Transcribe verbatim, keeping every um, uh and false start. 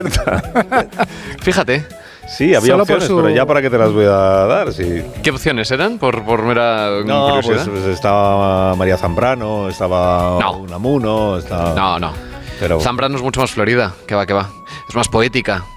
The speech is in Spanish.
Fíjate. Sí, había Solo opciones, por su- pero ya para qué te las voy a dar. Sí. ¿Qué opciones eran? Por, por mera No, curiosidad. pues, pues estaba María Zambrano, estaba No. Unamuno, estaba... No, no. Pero, Zambrano es mucho más florida. Que va, que va. Es más poética.